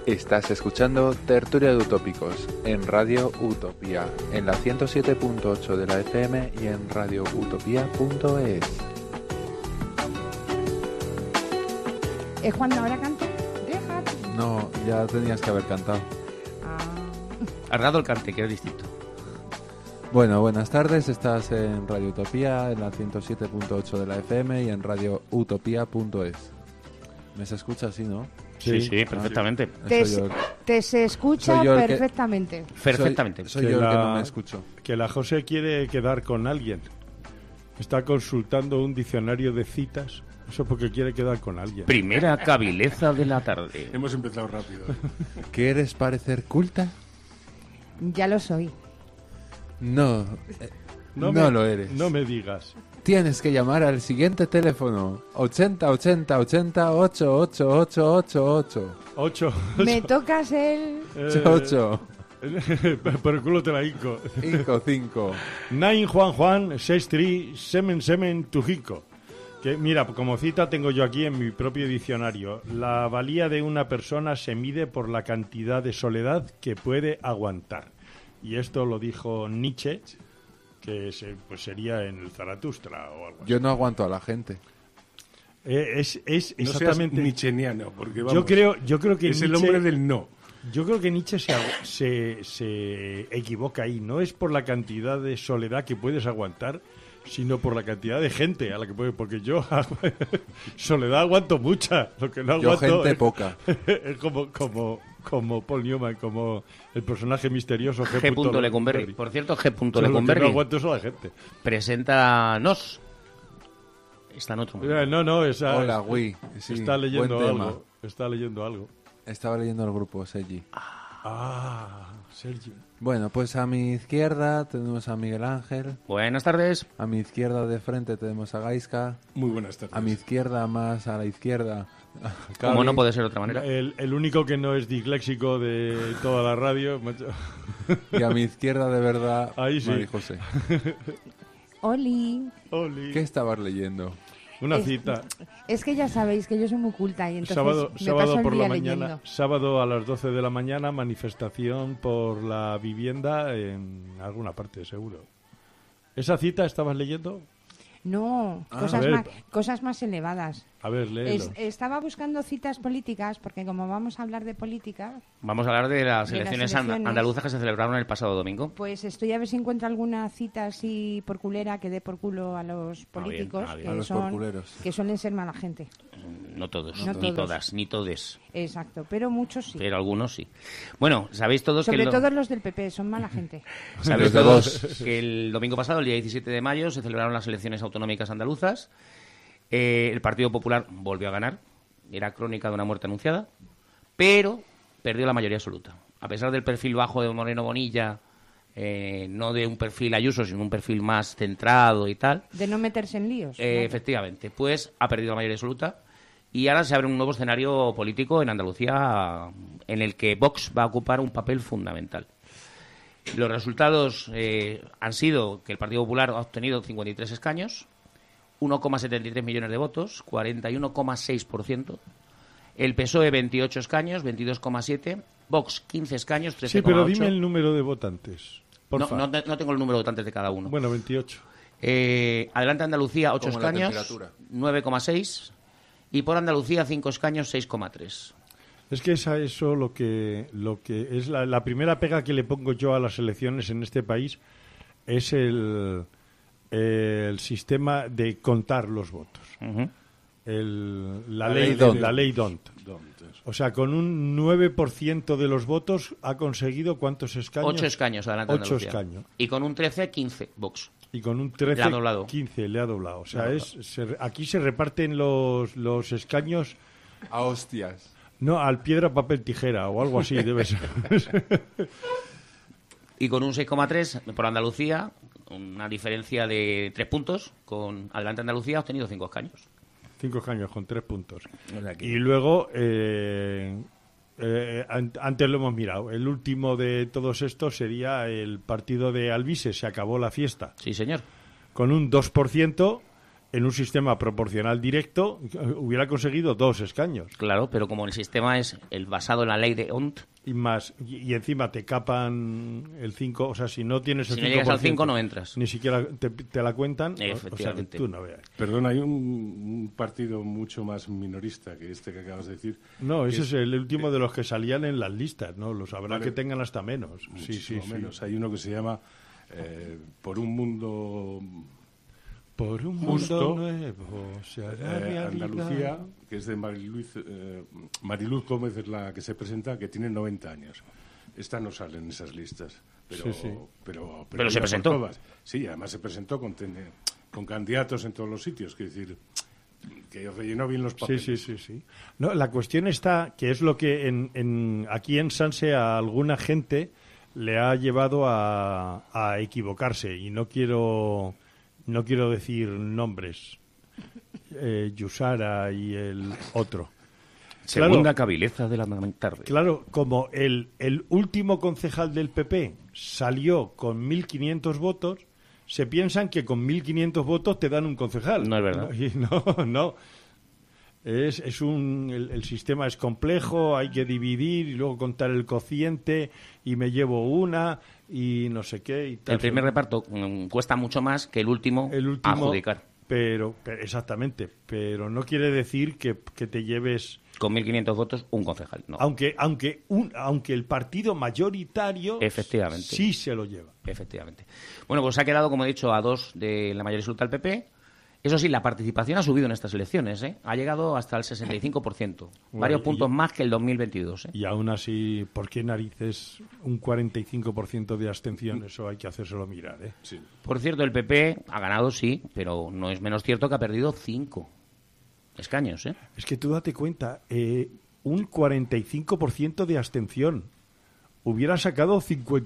Estás escuchando Tertulia de Utópicos en Radio Utopía, en la 107.8 de la FM y en radioutopía.es. ¿Es cuando ahora canto? Déjate. No, ya tenías que haber cantado. Has dado el cante, que es distinto. Bueno, buenas tardes, estás en Radio Utopía, en la 107.8 de la FM y en radioutopía.es. ¿Me se escucha así, no? Sí, perfectamente. Te se escucha perfectamente. Perfectamente. Soy yo el que no me escucho. Que la José quiere quedar con alguien. Está consultando un diccionario de citas. Eso porque quiere quedar con alguien. Primera cabileza de la tarde. Hemos empezado rápido. ¿Quieres parecer culta? Ya lo soy. No, no lo eres. No me digas. Tienes que llamar al siguiente teléfono: 80 80 80 88888. 8. Me tocas el... 8. Por el culo te la hinco. 5. 9 Juan 63 Semen Tujico. Que mira, como cita tengo yo aquí en mi propio diccionario: la valía de una persona se mide por la cantidad de soledad que puede aguantar. Y esto lo dijo Nietzsche, que sería en el Zaratustra o algo así. Yo no aguanto a la gente. Es No exactamente seas nietzscheano, porque vamos, yo creo que es Nietzsche, el hombre del no. Yo creo que Nietzsche se equivoca ahí. No es por la cantidad de soledad que puedes aguantar, sino por la cantidad de gente a la que puedes. Porque yo soledad aguanto mucha. Lo que no aguanto Yo gente poca. Es como Paul Newman, como el personaje misterioso G. Lecumberri. Por cierto, G. Lo que no Lecumberri. aguanto es a la gente. Preséntanos. Está en otro momento. No, Hola, Gui. Sí, está leyendo buen tema. algo. Está leyendo algo. Estaba leyendo el grupo Sergi. Sergio. Bueno, pues a mi izquierda tenemos a Miguel Ángel. Buenas tardes. A mi izquierda de frente tenemos a Gaisca. Muy buenas tardes. A mi izquierda, más a la izquierda, Como no puede ser de otra manera. El único que no es disléxico de toda la radio. Macho. Y a mi izquierda de verdad, Ahí sí. Mari José. Oli. Oli. ¿Qué estabas leyendo? Una cita. Es que ya sabéis que yo soy muy culta y entonces Sábado me paso el por día la mañana. leyendo. Sábado a las 12 de la mañana, manifestación por la vivienda en alguna parte, seguro. ¿Esa cita estabas leyendo? No, cosas más elevadas. A ver, léelo. Estaba buscando citas políticas porque como vamos a hablar de política, Vamos a hablar de las De las elecciones elecciones. andaluzas que se celebraron el pasado domingo. pues estoy a ver si encuentro alguna cita así por culera que dé por culo a los políticos, bien. A los porculeros. que suelen ser mala gente. No todos, No ni todos. todas, ni todes. Exacto, pero muchos sí. Pero algunos sí. Bueno, sabéis todos Sobre que... todo los del PP, son mala gente. Sabéis Los de todos que el domingo pasado, el día 17 de mayo, se celebraron las elecciones autonómicas andaluzas. El Partido Popular volvió a ganar. Era crónica de una muerte anunciada. Pero perdió la mayoría absoluta. A pesar del perfil bajo de Moreno Bonilla, no de un perfil Ayuso, sino un perfil más centrado y tal. De no meterse en líos. Efectivamente, pues ha perdido la mayoría absoluta. Y ahora se abre un nuevo escenario político en Andalucía en el que Vox va a ocupar un papel fundamental. Los resultados han sido que el Partido Popular ha obtenido 53 escaños, 1,73 millones de votos, 41,6%. El PSOE 28 escaños, 22,7%. Vox 15 escaños, 13,8%. Sí, pero dime el número de votantes. No tengo el número de votantes de cada uno. Bueno, 28. Adelante Andalucía 8 Como la escaños, temperatura. 9,6%. Y por Andalucía 5 escaños, 6,3%. Es que eso lo que es la primera pega que le pongo yo a las elecciones en este país es el sistema de contar los votos. Uh-huh. La ley D'Hondt. O sea, con un 9% de los votos ha conseguido ¿cuántos escaños? 8 escaños adelante 8 Andalucía. escaños. Y con un 13, 15 Vox. Y con un 13, Le ha doblado. 15 le ha doblado. O sea, Le ha doblado. aquí se reparten los escaños, A hostias. no, al piedra, papel, tijera o algo así debe ser. Y con un 6,3 por Andalucía, una diferencia de 3 puntos. Con Adelante Andalucía ha obtenido 5 escaños. 5 escaños con 3 puntos. O sea que- Y luego, antes lo hemos mirado, el último de todos estos sería el partido de Alvise, se acabó la fiesta, Sí, señor. con un 2%, en un sistema proporcional directo, hubiera conseguido 2 escaños. Claro, pero como el sistema es el basado en la ley de Hont, Y encima te capan el 5, o sea, si no tienes el 5%... Si no llegas al 5 no entras. Ni siquiera te la cuentan, o sea, que Efectivamente. tú no veas. Perdona, hay un partido mucho más minorista que este que acabas de decir. No, que ese es el último de los que salían en las listas, ¿no? Los habrá Vale. que tengan hasta menos. Sí, muchísimo sí, menos. sí. Hay uno que se llama Por un mundo Por un justo, mundo nuevo se hará realidad. Andalucía, que es de Mariluz Gómez, es la que se presenta, que tiene 90 años. Esta no sale en esas listas, pero, Sí, sí. pero Pero se ya por presentó. todas. Sí, además se presentó con candidatos en todos los sitios, quiero decir, que rellenó bien los Sí, papeles. sí, sí, sí. No, la cuestión está que es lo que aquí en Sanse a alguna gente le ha llevado a equivocarse, y no quiero decir nombres, Yusara y el otro. segunda cabileza de la tarde. Claro, como el último concejal del PP salió con 1.500 votos, se piensan que con 1.500 votos te dan un concejal. No es verdad. No. El sistema es complejo, hay que dividir y luego contar el cociente y me llevo una y no sé qué. Y tal. El primer reparto cuesta mucho más que el último adjudicar. Pero exactamente, pero no quiere decir que te lleves... Con 1.500 votos, un concejal. No. Aunque el partido mayoritario Efectivamente. sí se lo lleva. Efectivamente. Bueno, pues ha quedado, como he dicho, a 2 de la mayoría absoluta del PP. Eso sí, la participación ha subido en estas elecciones, ¿eh? Ha llegado hasta el 65%. Varios puntos más que el 2022, ¿eh? Y aún así, ¿por qué narices un 45% de abstención? Eso hay que hacérselo mirar, ¿eh? Sí. Por cierto, el PP ha ganado, sí, pero no es menos cierto que ha perdido 5 escaños, ¿eh? Es que tú date cuenta, un 45% de abstención. Hubiera sacado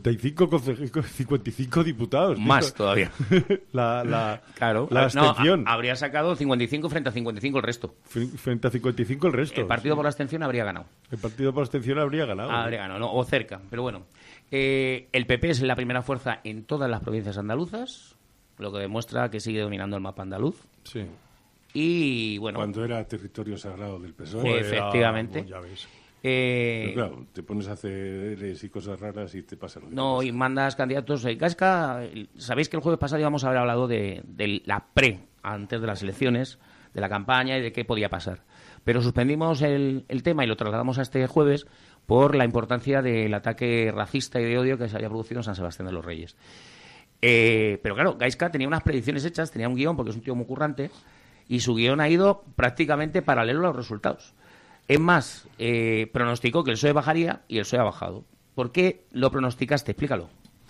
55 diputados. Más todavía. Claro. La abstención. No, habría sacado 55 frente a 55 el resto. Frente a 55 el resto. El partido por la abstención habría ganado. El partido por abstención habría ganado. Habría ganado, no, o cerca. Pero bueno, el PP es la primera fuerza en todas las provincias andaluzas, lo que demuestra que sigue dominando el mapa andaluz. Sí. Y bueno, Cuando era territorio sagrado del PSOE. Pues, efectivamente. Ya ves. Pero claro, te pones a hacer y cosas raras y te pasa lo que no, te y pasa. mandas candidatos. Gasca, sabéis que el jueves pasado íbamos a haber hablado de la antes de las elecciones, de la campaña y de qué podía pasar. Pero suspendimos el tema y lo trasladamos a este jueves por la importancia del ataque racista y de odio que se había producido en San Sebastián de los Reyes. Pero claro, Gaisca tenía unas predicciones hechas, tenía un guión porque es un tío muy currante y su guión ha ido prácticamente paralelo a los resultados. Es más, pronosticó que el PSOE bajaría y el PSOE ha bajado. ¿Por qué lo pronosticaste? Explícalo.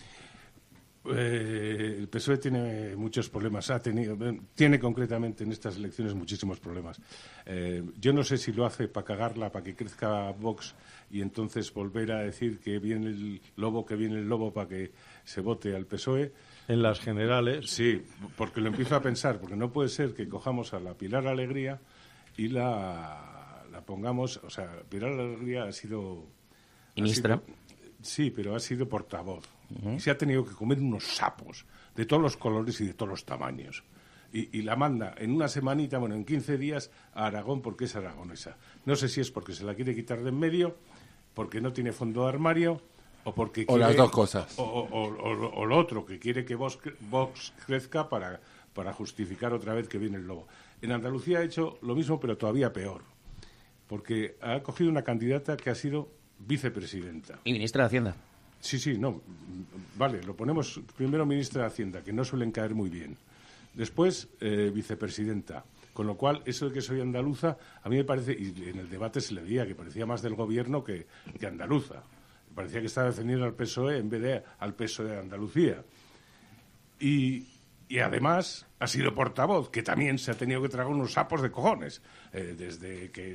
El PSOE tiene muchos problemas. Tiene concretamente en estas elecciones muchísimos problemas. Yo no sé si lo hace para cagarla, para que crezca Vox y entonces volver a decir que viene el lobo para que se vote al PSOE. En las generales. Sí, porque lo empiezo a pensar, porque no puede ser que cojamos a la Pilar Alegría y la pongamos, o sea, Pilar Alegría ha sido... Ministra. Sí, pero ha sido portavoz. Y se ha tenido que comer unos sapos de todos los colores y de todos los tamaños. Y la manda en una semanita, bueno, en 15 días a Aragón porque es aragonesa. No sé si es porque se la quiere quitar de en medio, porque no tiene fondo de armario, o porque O las dos cosas. O lo otro, que quiere que Vox crezca para justificar otra vez que viene el lobo. En Andalucía ha hecho lo mismo, pero todavía peor. Porque ha cogido una candidata que ha sido vicepresidenta. Y ministra de Hacienda. Sí, no. Vale, lo ponemos primero ministra de Hacienda, que no suelen caer muy bien. Después, vicepresidenta. Con lo cual, eso de que soy andaluza, a mí me parece, y en el debate se le veía que parecía más del gobierno que andaluza. Parecía que estaba defendiendo al PSOE en vez de al PSOE de Andalucía. Y además ha sido portavoz, que también se ha tenido que tragar unos sapos de cojones. Desde que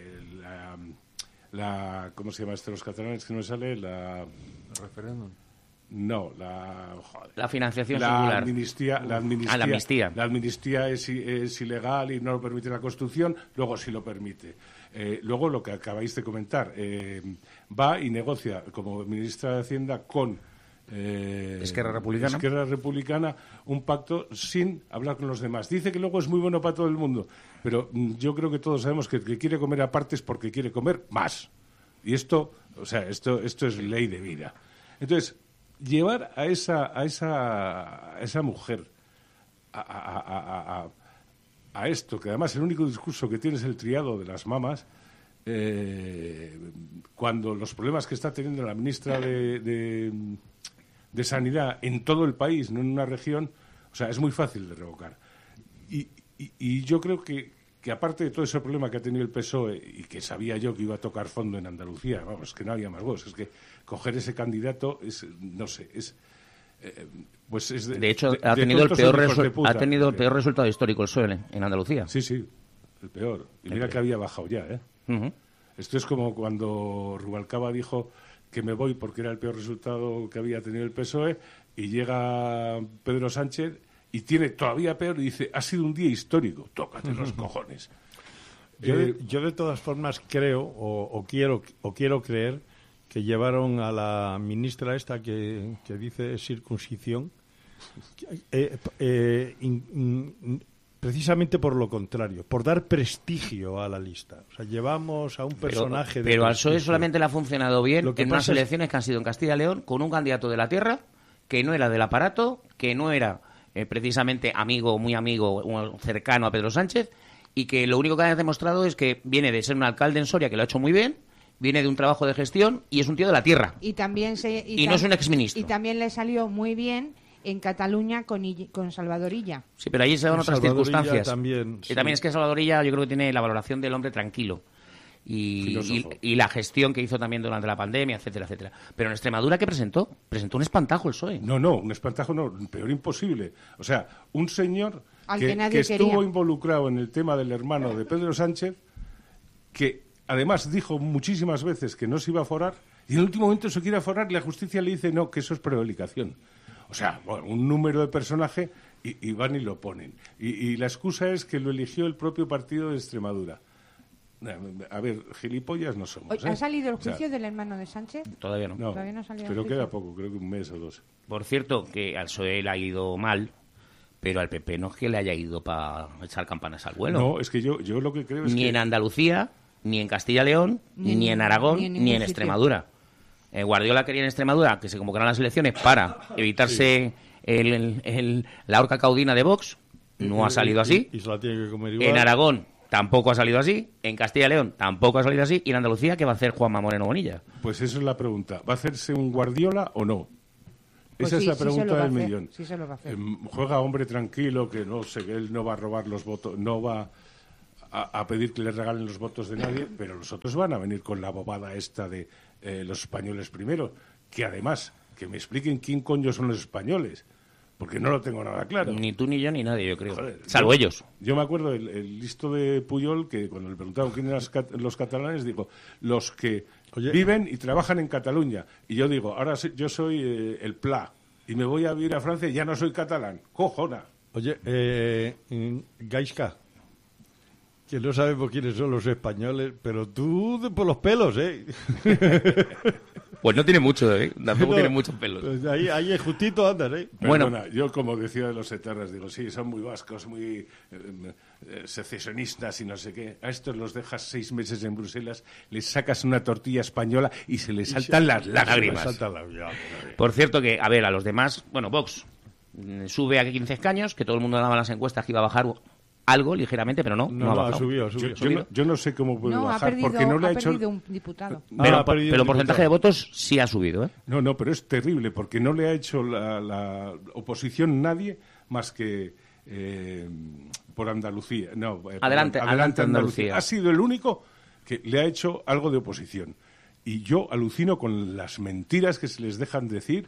¿cómo se llama esto de los catalanes? Que no me sale El referéndum. No, La financiación la singular. amnistía. La amnistía es ilegal y no lo permite la Constitución, luego sí lo permite. Luego lo que acabáis de comentar, va y negocia como ministra de Hacienda con Esquerra Republicana, un pacto sin hablar con los demás. Dice que luego es muy bueno para todo el mundo, pero yo creo que todos sabemos que el que quiere comer aparte es porque quiere comer más. Y esto es ley de vida. Entonces, llevar a esa mujer a esto, que además el único discurso que tiene es el triado de las mamas, cuando los problemas que está teniendo la ministra de Sanidad en todo el país, no en una región, o sea, es muy fácil de revocar. Y yo creo que aparte de todo ese problema que ha tenido el PSOE y que sabía yo que iba a tocar fondo en Andalucía, vamos, que no había más voz, es que coger ese candidato es, no sé, es... pues es de hecho, ha tenido el peor resultado histórico el PSOE en Andalucía. Sí, el peor. Y mira que había bajado ya, ¿eh? Uh-huh. Esto es como cuando Rubalcaba dijo que me voy porque era el peor resultado que había tenido el PSOE, y llega Pedro Sánchez y tiene todavía peor y dice, ha sido un día histórico. Tócate los cojones. Yo de todas formas creo, o quiero creer, que llevaron a la ministra esta que dice circuncisión, precisamente por lo contrario, por dar prestigio a la lista. O sea, llevamos a un personaje pero al PSOE solamente le ha funcionado bien en unas elecciones que han sido en Castilla y León, con un candidato de la tierra que no era del aparato, que no era precisamente muy amigo, cercano a Pedro Sánchez, y que lo único que ha demostrado es que viene de ser un alcalde en Soria, que lo ha hecho muy bien, viene de un trabajo de gestión y es un tío de la tierra. Y no es un exministro. Y también le salió muy bien en Cataluña con Salvador Illa. Sí, pero ahí se dan otras circunstancias. También, sí. Y también es que Salvador Illa yo creo que tiene la valoración del hombre tranquilo. Y la gestión que hizo también durante la pandemia, etcétera, etcétera. Pero en Extremadura, ¿qué presentó? Presentó un espantajo el PSOE. No, un espantajo no, peor imposible. O sea, un señor que estuvo quería. Involucrado en el tema del hermano de Pedro Sánchez, que además dijo muchísimas veces que no se iba a forar, y en el último momento se quiere aforar y la justicia le dice no, que eso es prevaricación. O sea, bueno, un número de personaje y van y lo ponen. Y la excusa es que lo eligió el propio partido de Extremadura. A ver, gilipollas no somos. ¿Ha salido el juicio del hermano de Sánchez? Todavía no. Todavía no ha salido pero el queda juicio. poco, creo que un mes o dos. Por cierto, que al PSOE le ha ido mal, pero al PP no es que le haya ido para echar campanas al vuelo. No, es que yo lo que creo es ni que... en Andalucía, ni en Castilla y León, ni en Aragón, ni en Extremadura. Guardiola quería en Extremadura que se convocaran las elecciones para evitarse la horca caudina de Vox. No ha salido así. Y se la tiene que comer igual. En Aragón tampoco ha salido así. En Castilla y León tampoco ha salido así. Y en Andalucía, ¿qué va a hacer Juanma Moreno Bonilla? Pues esa es la pregunta. ¿Va a hacerse un Guardiola o no? Pues esa es la pregunta del millón. Sí se lo va a hacer. Juega hombre tranquilo, que no sé, que él no va a robar los votos, no va a pedir que le regalen los votos de nadie, pero los otros van a venir con la bobada esta de los españoles primero, que además, que me expliquen quién coño son los españoles, porque no lo tengo nada claro. Ni tú, ni yo, ni nadie, yo creo. Joder, salvo ellos. Yo me acuerdo el listo de Puyol, que cuando le preguntaban quién eran los catalanes, dijo, los que viven y trabajan en Cataluña. Y yo digo, ahora yo soy el Pla, y me voy a vivir a Francia y ya no soy catalán. ¡Cojona! Oye, Gaisca, que no sabemos quiénes son los españoles, pero tú por los pelos, ¿eh? Pues no tiene mucho, tampoco tiene muchos pelos. Pues ahí es justito andas, ¿eh? Perdona, bueno, yo como decía de los etarras, digo, sí, son muy vascos, muy secesionistas y no sé qué. A estos los dejas 6 meses en Bruselas, les sacas una tortilla española y se les saltan las lágrimas. Por cierto que, a ver, a los demás, bueno, Vox sube a 15 escaños, que todo el mundo daba las encuestas que iba a bajar algo ligeramente, pero no ha bajado. Subió. Yo no sé cómo puede bajar, perdido, porque no le ha hecho... un diputado. Pero el porcentaje de votos sí ha subido, ¿eh? No, pero es terrible, porque no le ha hecho la oposición nadie más que por Andalucía. No, Adelante Andalucía. Ha sido el único que le ha hecho algo de oposición. Y yo alucino con las mentiras que se les dejan decir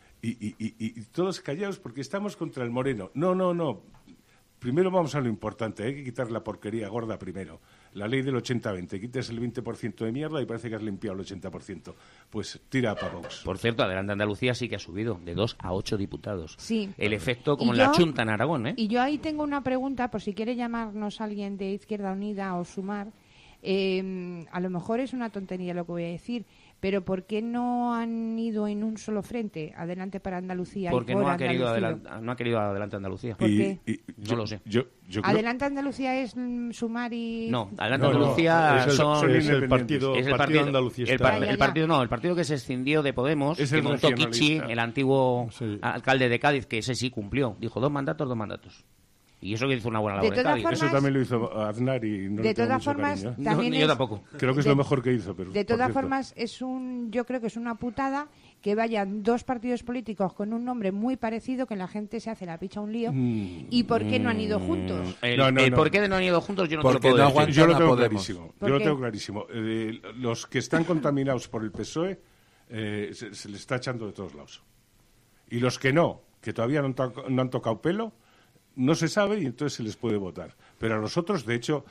y todos callados porque estamos contra el Moreno. No. Primero vamos a lo importante, hay que quitar la porquería gorda primero. La ley del 80-20, quites el 20% de mierda y parece que has limpiado el 80%. Pues tira para Vox. Por cierto, Adelante Andalucía sí que ha subido, de 2 a 8 diputados. Sí. El efecto como en la Chunta en Aragón, ¿eh? Y yo ahí tengo una pregunta, por si quiere llamarnos alguien de Izquierda Unida o Sumar. A lo mejor es una tontería lo que voy a decir, Pero ¿por qué no han ido en un solo frente? Adelante para Andalucía Porque y por no ha querido Andalucía. no ha querido adelante Andalucía. ¿Por qué? No lo sé. Yo creo- Adelante Andalucía es Sumar y... No, adelante No, no, Andalucía es son... es el partido, es el partido Andalucía. el, está. el partido que se escindió de Podemos, Es que el montó regionalista. Kichi, el antiguo Sí. alcalde de Cádiz, que ese sí cumplió. Dijo 2 mandatos, 2 mandatos. Y eso que hizo una buena De labor en todas Cádiz. formas- Eso también lo hizo Aznar y no le De tengo todas mucho formas, cariño, ¿eh? también Yo es- tampoco. Creo que es de- lo mejor que hizo. Pero, De por todas cierto. formas, yo creo que es una putada que vayan 2 partidos políticos con un nombre muy parecido, que la gente se hace la picha un lío. ¿Y por qué no han ido juntos? El, No, no, el no. por qué de no han ido juntos yo no te lo Porque puedo no decir. aguantan Yo lo a tengo Podemos. clarísimo. ¿Por Yo lo qué? tengo clarísimo. Los que están contaminados por el PSOE se les está echando de todos lados. Y los que no, que todavía no han tocado pelo, no se sabe y entonces se les puede votar. Pero a nosotros, de hecho,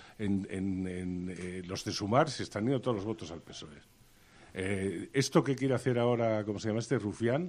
en los de Sumar se están yendo todos los votos al PSOE. Esto que quiere hacer ahora, ¿cómo se llama este? Rufián,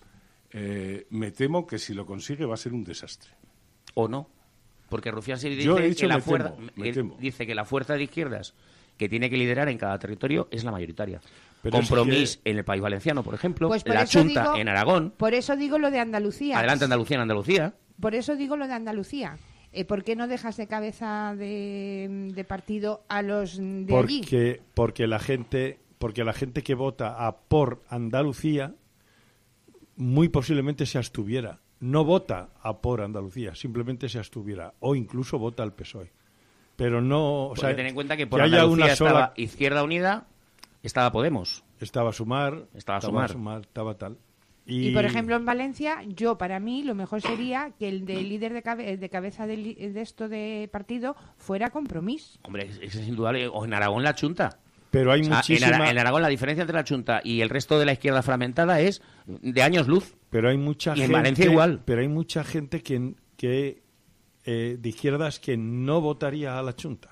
me temo que si lo consigue va a ser un desastre. O no. Porque Rufián sí Yo he dice dicho que la me fuerza temo, me él temo. dice que la fuerza de izquierdas que tiene que liderar en cada territorio es la mayoritaria. Pero es Compromís en el País Valenciano, por ejemplo, Pues por la eso Chunta digo- en Aragón, Por eso digo lo de Andalucía. adelante Andalucía en Andalucía. Por eso digo lo de Andalucía. ¿Por qué no dejas de cabeza de partido a los de allí? Porque la gente que vota a por Andalucía muy posiblemente se abstuviera. No vota a por Andalucía, simplemente se abstuviera o incluso vota al PSOE. Pero no, o Porque sea, ten en cuenta que por haya Andalucía una estaba sola Izquierda Unida, estaba Podemos. estaba Sumar, Estaba Sumar. estaba tal. Y por ejemplo en Valencia, para mí lo mejor sería que el de líder de cabeza de esto de partido fuera Compromís. Hombre, es indudable. O en Aragón la Chunta. pero hay O sea, muchísima en Aragón la diferencia entre la Chunta y el resto de la izquierda fragmentada es de años luz. pero hay mucha Y en gente Valencia igual. pero hay mucha gente que de izquierdas que no votaría a la Chunta.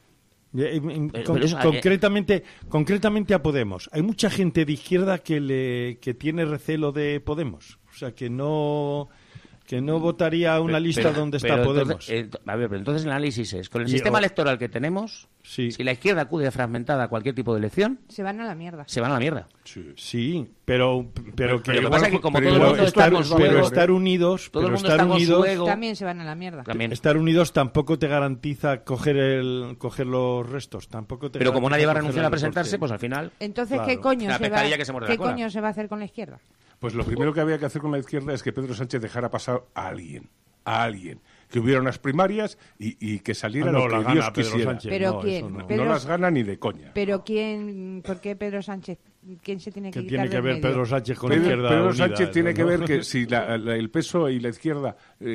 Pero eso, Concretamente a Podemos. Hay mucha gente de izquierda que tiene recelo de Podemos. O sea, que no votaría a una lista donde está Podemos. Entonces, a ver, pero entonces el análisis es, con el Y- sistema o- electoral que tenemos, Sí. si la izquierda acude fragmentada a cualquier tipo de elección, Se van a la mierda. se van a la mierda. Sí, pero Pero lo que pasa es que como pero todo el mundo está estar, con su pero ego, estar unidos, todo el pero mundo estar está con su unidos, ego, También se van a la mierda. también. estar unidos tampoco te garantiza coger los restos, tampoco te Pero como garantiza nadie va a coger renunciar la a presentarse, retorce. pues al final... Entonces, Claro. ¿qué coño La se va pescadilla que se muerde la ¿qué cola. coño se va a hacer con la izquierda? Pues lo primero que había que hacer con la izquierda es que Pedro Sánchez dejara pasar a alguien. Que hubiera unas primarias y que saliera No lo que la Dios gana Pedro quisiera. Sánchez. Pero no, ¿quién? eso no. Pedro- No las gana ni de coña. Pero ¿por qué Pedro Sánchez? ¿Quién se tiene que ¿Qué quitar tiene que del ver medio? Pedro Sánchez con la izquierda Pedro unida? Sánchez tiene que ¿no? ver que si el PSOE y la izquierda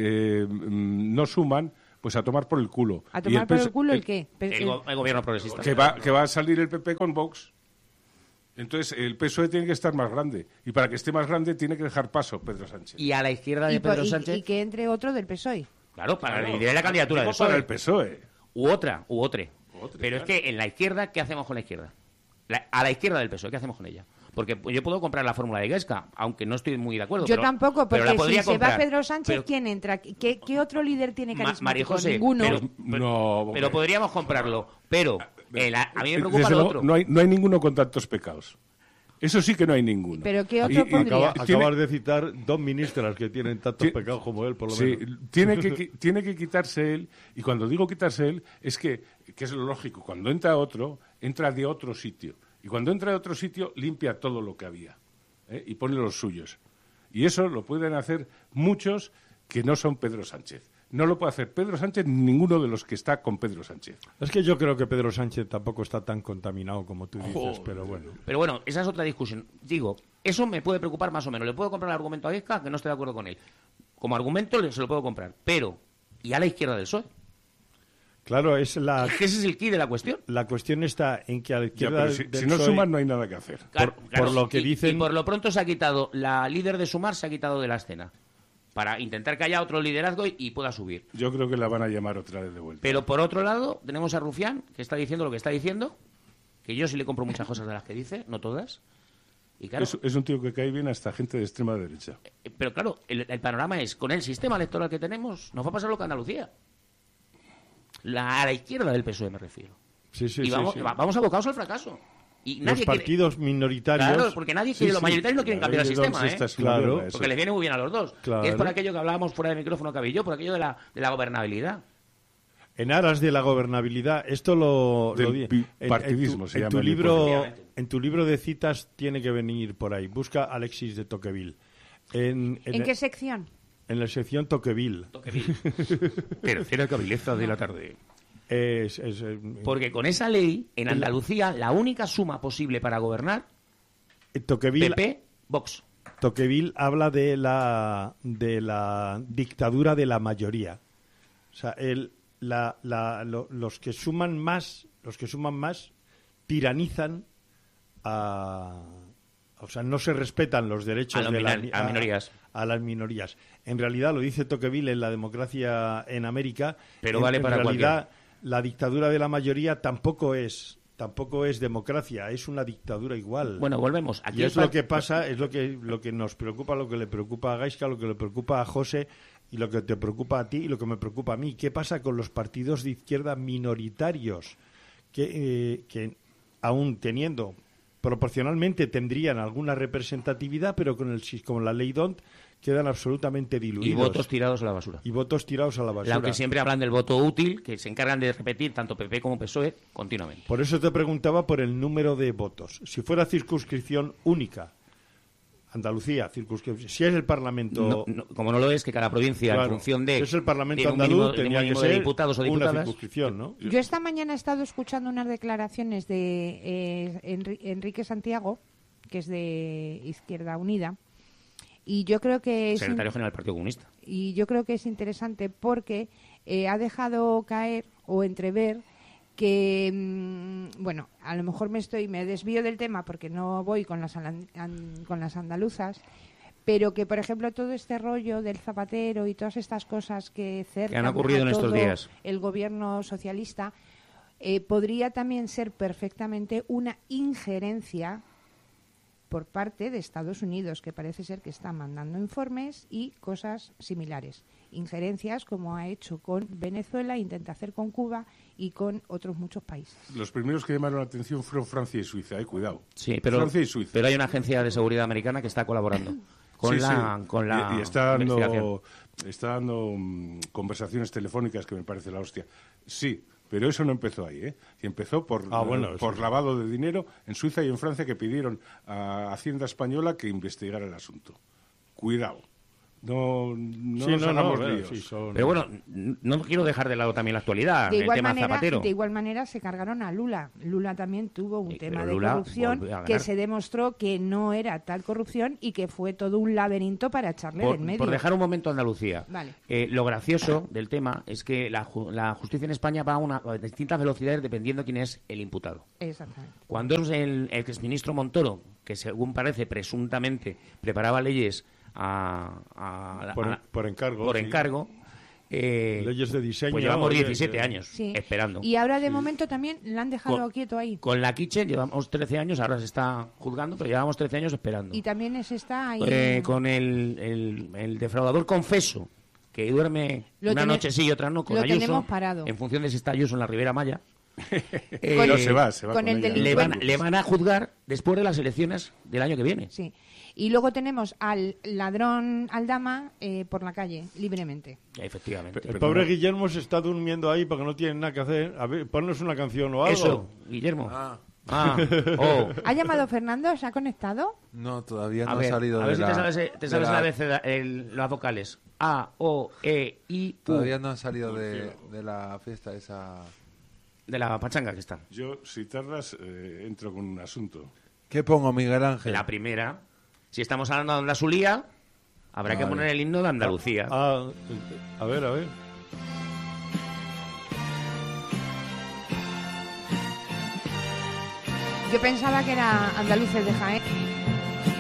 no suman, pues a tomar por el culo. ¿A Y tomar por el PSOE culo el qué? El gobierno progresista. que va a salir el PP con Vox. Entonces el PSOE tiene que estar más grande. Y para que esté más grande tiene que dejar paso Pedro Sánchez. Y a la izquierda de Pedro Sánchez, y que entre otro del PSOE. claro, para liderar la candidatura del Para el PSOE. PSOE. U otra. Pero es claro. que en la izquierda, ¿qué hacemos con la izquierda? A la izquierda del PSOE, ¿qué hacemos con ella? Porque yo puedo comprar la fórmula de Guesca, aunque no estoy muy de acuerdo. Yo pero- tampoco, pero la porque si podría se va comprar. Pedro Sánchez, Pero- ¿quién entra? ¿Qué otro líder tiene carismático? María José, Ninguno. pero podríamos comprarlo. Pero a mí me preocupa Desde lo luego, otro. no hay ninguno con tantos pecados. Eso sí que no hay ninguno. ¿Pero qué otro pondría? Acabas de citar 2 ministras que tienen tantos pecados como él, por lo Sí, menos. tiene que quitarse él, y cuando digo quitarse él, es que es lo lógico, cuando entra otro, entra de otro sitio. Y cuando entra de otro sitio, limpia todo lo que había, y pone los suyos. Y eso lo pueden hacer muchos que no son Pedro Sánchez. No lo puede hacer Pedro Sánchez ni ninguno de los que está con Pedro Sánchez. Es que yo creo que Pedro Sánchez tampoco está tan contaminado como tú dices, pero bueno. Pero bueno, esa es otra discusión. Digo, eso me puede preocupar más o menos. Le puedo comprar el argumento a Guesca, que no estoy de acuerdo con él. Como argumento se lo puedo comprar. Pero, ¿y a la izquierda del PSOE? Claro, Es que ese es el key de la cuestión. la cuestión está en que a la Ya, izquierda pero si del no PSOE suman, no hay nada que hacer. Por lo que y dicen- por lo pronto se ha quitado, la líder de Sumar se ha quitado de la escena. Para intentar que haya otro liderazgo y pueda subir. Yo creo que la van a llamar otra vez de vuelta. Pero por otro lado, tenemos a Rufián, que está diciendo lo que está diciendo, que yo sí le compro muchas cosas de las que dice, no todas. Y claro, Es un tío que cae bien hasta gente de extrema derecha. pero claro, el panorama es, con el sistema electoral que tenemos, nos va a pasar lo que a Andalucía. A la izquierda del PSOE me refiero. Sí, sí, Y sí, vamos, sí. vamos abocados al fracaso. Y los nadie partidos minoritarios... Claro, porque nadie quiere, los mayoritarios no quieren cambiar el sistema, ¿eh? Claro. Porque les viene muy bien a los dos. Claro. Que es por aquello que hablábamos fuera de micrófono, Cabillo, por aquello de la gobernabilidad. En aras de la gobernabilidad, esto Del partidismo se llama en tu libro de citas tiene que venir por ahí. Busca Alexis de Tocqueville. ¿En qué sección? En la sección Tocqueville. Tercera cabileza de la tarde. Es, Porque con esa ley, en Andalucía, la única suma posible para gobernar, Tocqueville, PP, Vox. Tocqueville habla de la dictadura de la mayoría. O sea, los que suman más tiranizan o sea, no se respetan los derechos a minorías. A las minorías. En realidad, lo dice Tocqueville en La democracia en América, pero vale para en realidad cualquiera. La dictadura de la mayoría tampoco es democracia, es una dictadura igual. Bueno, volvemos. Aquí y es lo que pasa, es lo que nos preocupa, lo que le preocupa a Gaisca, lo que le preocupa a José y lo que te preocupa a ti y lo que me preocupa a mí. ¿Qué pasa con los partidos de izquierda minoritarios que aún teniendo, proporcionalmente tendrían alguna representatividad, pero con la ley DONT quedan absolutamente diluidos. Y votos tirados a la basura. Aunque siempre hablan del voto útil, que se encargan de repetir tanto PP como PSOE continuamente. Por eso te preguntaba por el número de votos. Si fuera circunscripción única, Andalucía, circunscripción, si es el Parlamento... Como no lo es, que cada provincia, claro, en función de... Si es el Parlamento andaluz, andaluz, tenía que ser diputados o una diputadas. circunscripción, ¿no? Yo esta mañana he estado escuchando unas declaraciones de Enrique Santiago, que es de Izquierda Unida, y yo creo que secretario general del Partido Comunista. Y yo creo que es interesante porque ha dejado caer o entrever que, bueno, a lo mejor me desvío del tema porque no voy con las andaluzas, pero que, por ejemplo, todo este rollo del Zapatero y todas estas cosas que han ocurrido en estos días, el gobierno socialista, podría también ser perfectamente una injerencia por parte de Estados Unidos, que parece ser que está mandando informes y cosas similares. Injerencias como ha hecho con Venezuela, intenta hacer con Cuba y con otros muchos países. Los primeros que llamaron la atención fueron Francia y Suiza, cuidado. Sí, pero hay una agencia de seguridad americana que está colaborando con la y está dando conversaciones telefónicas que me parece la hostia. Sí. Pero eso no empezó ahí, ¿eh? Y empezó por lavado de dinero en Suiza y en Francia, que pidieron a Hacienda Española que investigara el asunto. Cuidado. No nos hagamos líos. Pero bueno, no quiero dejar de lado también la actualidad, el tema Zapatero. De igual manera se cargaron a Lula. Lula también tuvo un tema de corrupción que se demostró que no era tal corrupción y que fue todo un laberinto para echarle del medio. Por dejar un momento a Andalucía. Vale. Lo gracioso del tema es que la justicia en España va a distintas velocidades dependiendo quién es el imputado. Exactamente. Cuando es el exministro Montoro, que según parece presuntamente preparaba leyes por encargo. Por encargo. Leyes de diseño. Pues llevamos 17 años esperando. Y ahora de momento también la han dejado quieto ahí. Con la Kitchen llevamos 13 años, ahora se está juzgando, pero llevamos 13 años esperando. Y también se está ahí. Con el defraudador confeso, que duerme una noche sí y otra no, con Ayuso. Tenemos parado. En función de si está Ayuso en la Ribera Maya. No se va con el le van a juzgar después de las elecciones del año que viene. Sí. Y luego tenemos al ladrón Aldama por la calle, libremente. Efectivamente. El pobre Guillermo se está durmiendo ahí porque no tiene nada que hacer. A ver, ponnos una canción o algo. Eso, Guillermo. ¿Ha llamado Fernando? ¿Se ha conectado? No, todavía no ha salido. A ver si te sabes las vocales. A, O, E, I, U. Todavía no ha salido de la fiesta esa. De la pachanga que está. Yo, si tardas, entro con un asunto. ¿Qué pongo, Miguel Ángel? La primera. Si estamos hablando de Andalucía, habrá que poner el himno de Andalucía. A ver. Yo pensaba que era Andaluces de Jaén.